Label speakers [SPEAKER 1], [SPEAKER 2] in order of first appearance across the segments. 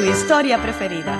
[SPEAKER 1] tu historia preferida.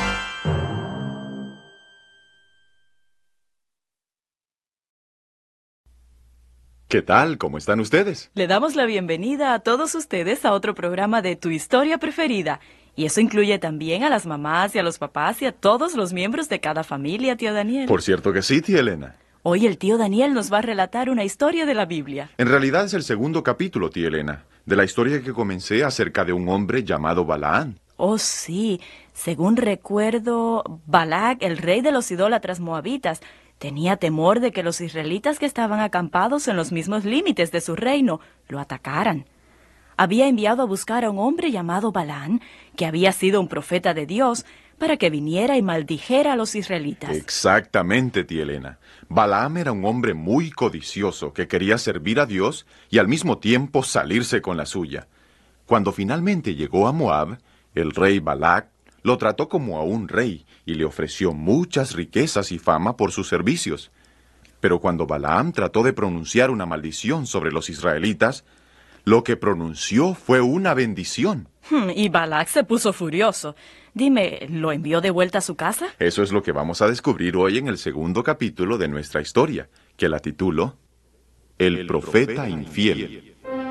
[SPEAKER 2] ¿Qué tal? ¿Cómo están ustedes?
[SPEAKER 1] Le damos la bienvenida a todos ustedes a otro programa de Tu Historia Preferida. Y eso incluye también a las mamás y a los papás y a todos los miembros de cada familia, tío Daniel.
[SPEAKER 2] Por cierto que sí, tía Elena.
[SPEAKER 1] Hoy el tío Daniel nos va a relatar una historia de la Biblia.
[SPEAKER 2] En realidad es el segundo capítulo, tía Elena, de la historia que comencé acerca de un hombre llamado Balaán.
[SPEAKER 1] Oh, sí. Según recuerdo, Balac, el rey de los idólatras moabitas, tenía temor de que los israelitas que estaban acampados en los mismos límites de su reino lo atacaran. Había enviado a buscar a un hombre llamado Balaán, que había sido un profeta de Dios, para que viniera y maldijera a los israelitas.
[SPEAKER 2] Exactamente, tía Elena. Balaam era un hombre muy codicioso que quería servir a Dios y al mismo tiempo salirse con la suya. Cuando finalmente llegó a Moab, el rey Balac lo trató como a un rey y le ofreció muchas riquezas y fama por sus servicios. Pero cuando Balaam trató de pronunciar una maldición sobre los israelitas, lo que pronunció fue una bendición.
[SPEAKER 1] Y Balac se puso furioso. Dime, ¿lo envió de vuelta a su casa?
[SPEAKER 2] Eso es lo que vamos a descubrir hoy en el segundo capítulo de nuestra historia, que la titulo El profeta infiel.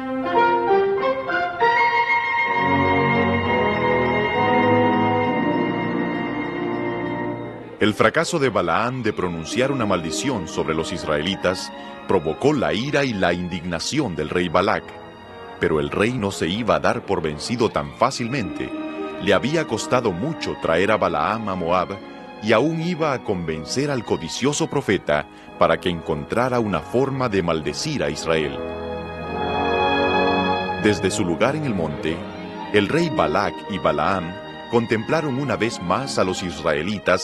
[SPEAKER 2] El fracaso de Balaán de pronunciar una maldición sobre los israelitas provocó la ira y la indignación del rey Balac. Pero el rey no se iba a dar por vencido tan fácilmente. Le había costado mucho traer a Balaam a Moab y aún iba a convencer al codicioso profeta para que encontrara una forma de maldecir a Israel. Desde su lugar en el monte, el rey Balac y Balaam contemplaron una vez más a los israelitas